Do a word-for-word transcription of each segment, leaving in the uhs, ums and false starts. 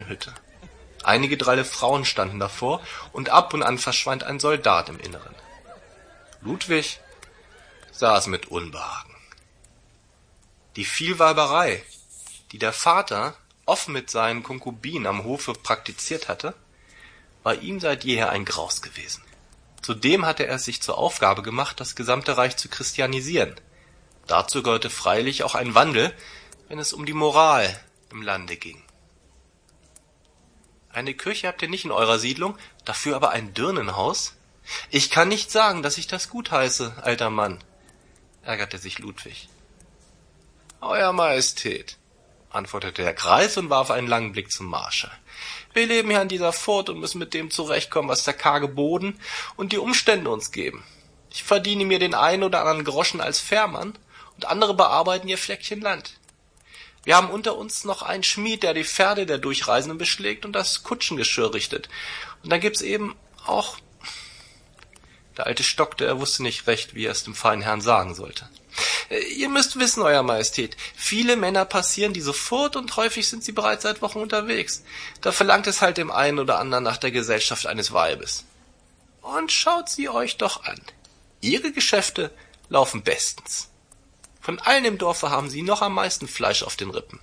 Hütte. Einige dralle Frauen standen davor, und ab und an verschwand ein Soldat im Inneren. Ludwig saß mit Unbehagen. Die Vielweiberei, die der Vater offen mit seinen Konkubinen am Hofe praktiziert hatte, war ihm seit jeher ein Graus gewesen. Zudem hatte er es sich zur Aufgabe gemacht, das gesamte Reich zu christianisieren. Dazu gehörte freilich auch ein Wandel, wenn es um die Moral im Lande ging. Eine Kirche habt ihr nicht in eurer Siedlung, dafür aber ein Dirnenhaus? Ich kann nicht sagen, dass ich das gutheiße, alter Mann, ärgerte sich Ludwig. Euer Majestät, antwortete der Greis und warf einen langen Blick zum Marschall. Wir leben hier an dieser Furt und müssen mit dem zurechtkommen, was der karge Boden und die Umstände uns geben. Ich verdiene mir den einen oder anderen Groschen als Fährmann, und andere bearbeiten ihr Fleckchen Land. Wir haben unter uns noch einen Schmied, der die Pferde der Durchreisenden beschlägt und das Kutschengeschirr richtet. Und dann gibt's eben auch... Der Alte stockte, er wusste nicht recht, wie er es dem feinen Herrn sagen sollte. Ihr müsst wissen, Euer Majestät, viele Männer passieren diese Furt und häufig sind sie bereits seit Wochen unterwegs. Da verlangt es halt dem einen oder anderen nach der Gesellschaft eines Weibes. Und schaut sie euch doch an. Ihre Geschäfte laufen bestens. Von allen im Dorfe haben sie noch am meisten Fleisch auf den Rippen.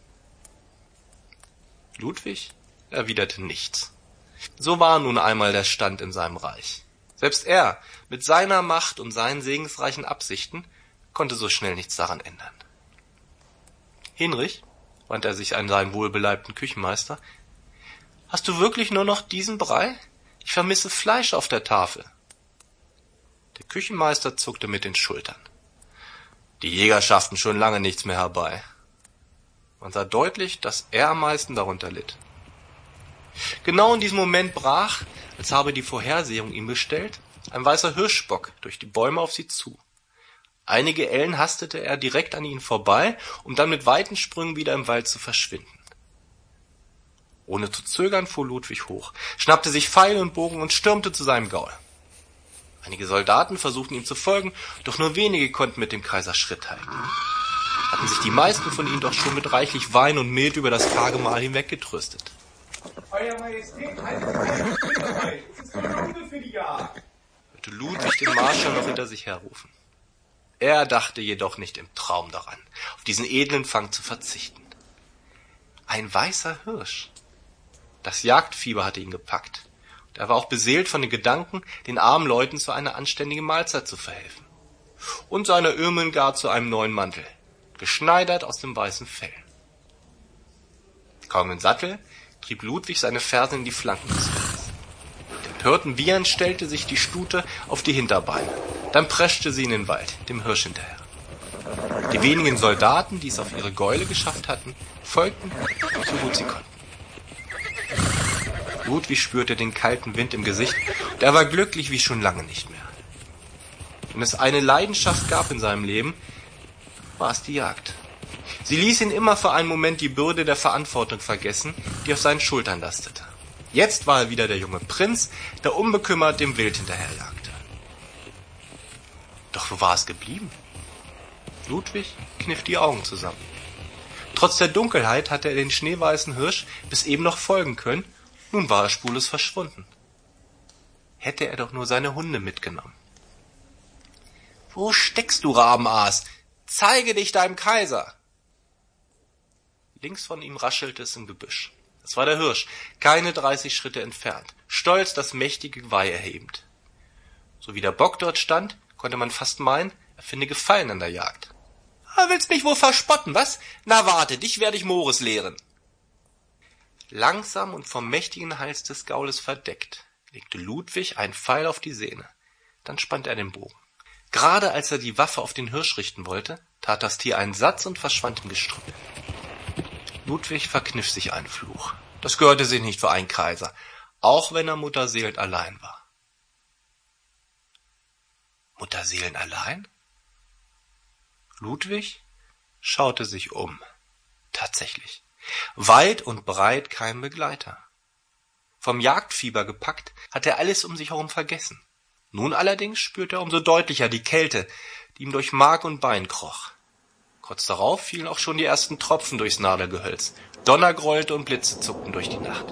Ludwig erwiderte nichts. So war nun einmal der Stand in seinem Reich. Selbst er, mit seiner Macht und seinen segensreichen Absichten, konnte so schnell nichts daran ändern. Hinrich, wandte er sich an seinen wohlbeleibten Küchenmeister, hast du wirklich nur noch diesen Brei? Ich vermisse Fleisch auf der Tafel. Der Küchenmeister zuckte mit den Schultern. Die Jäger schafften schon lange nichts mehr herbei. Man sah deutlich, dass er am meisten darunter litt. Genau in diesem Moment brach, als habe die Vorhersehung ihm bestellt, ein weißer Hirschbock durch die Bäume auf sie zu. Einige Ellen hastete er direkt an ihnen vorbei, um dann mit weiten Sprüngen wieder im Wald zu verschwinden. Ohne zu zögern fuhr Ludwig hoch, schnappte sich Pfeil und Bogen und stürmte zu seinem Gaul. Einige Soldaten versuchten ihm zu folgen, doch nur wenige konnten mit dem Kaiser Schritt halten. Hatten sich die meisten von ihnen doch schon mit reichlich Wein und Mehl über das karge Mahl hinweggetröstet. Euer Majestät, haltet euch! Es ist eine Hunde für die Jagd! Hörte Ludwig den Marschall noch hinter sich herrufen. Er dachte jedoch nicht im Traum daran, auf diesen edlen Fang zu verzichten. Ein weißer Hirsch. Das Jagdfieber hatte ihn gepackt. Und er war auch beseelt von den Gedanken, den armen Leuten zu einer anständigen Mahlzeit zu verhelfen. Und seine Irmelngard zu einem neuen Mantel, geschneidert aus dem weißen Fell. Kaum im Sattel trieb Ludwig seine Fersen in die Flanken des Pferdes. Mit empörten Wiehern stellte sich die Stute auf die Hinterbeine. Dann preschte sie in den Wald, dem Hirsch hinterher. Die wenigen Soldaten, die es auf ihre Gäule geschafft hatten, folgten, so gut sie konnten. Ludwig spürte den kalten Wind im Gesicht, und er war glücklich wie schon lange nicht mehr. Wenn es eine Leidenschaft gab in seinem Leben, war es die Jagd. Sie ließ ihn immer für einen Moment die Bürde der Verantwortung vergessen, die auf seinen Schultern lastete. Jetzt war er wieder der junge Prinz, der unbekümmert dem Wild hinterherjagte. Doch wo war es geblieben? Ludwig kniff die Augen zusammen. Trotz der Dunkelheit hatte er den schneeweißen Hirsch bis eben noch folgen können, nun war er spurlos verschwunden. Hätte er doch nur seine Hunde mitgenommen. »Wo steckst du, Rabenaas? Zeige dich deinem Kaiser!« Links von ihm raschelte es im Gebüsch. Es war der Hirsch, keine dreißig Schritte entfernt, stolz das mächtige Geweih erhebend. So wie der Bock dort stand, konnte man fast meinen, er finde Gefallen an der Jagd. »Ah, willst mich wohl verspotten, was? Na warte, dich werde ich Mores lehren.« Langsam und vom mächtigen Hals des Gaules verdeckt, legte Ludwig einen Pfeil auf die Sehne. Dann spannte er den Bogen. Gerade als er die Waffe auf den Hirsch richten wollte, tat das Tier einen Satz und verschwand im Gestrüpp. Ludwig verkniff sich einen Fluch. Das gehörte sich nicht für einen Kaiser, auch wenn er Mutterseelen allein war. Mutterseelen allein? Ludwig schaute sich um. Tatsächlich. Weit und breit kein Begleiter. Vom Jagdfieber gepackt, hatte er alles um sich herum vergessen. Nun allerdings spürte er umso deutlicher die Kälte, die ihm durch Mark und Bein kroch. Kurz darauf fielen auch schon die ersten Tropfen durchs Nadelgehölz. Donner grollte und Blitze zuckten durch die Nacht.